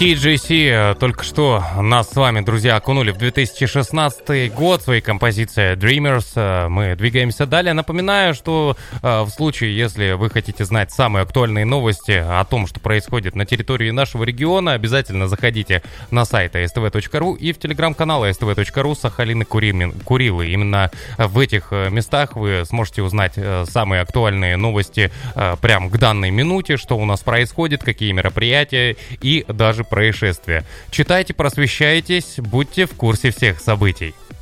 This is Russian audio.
TJC только что нас с вами, друзья, окунули в 2016 год своей композицией Dreamers. Мы двигаемся далее. Напоминаю, что в случае, если вы хотите знать самые актуальные новости о том, что происходит на территории нашего региона, обязательно заходите на сайт astv.ru и в телеграм-канал astv.ru Сахалин и Курилы. Именно в этих местах вы сможете узнать самые актуальные новости прямо к данной минуте, что у нас происходит, какие мероприятия и даже происшествия. Читайте, просвещайтесь, будьте в курсе всех событий.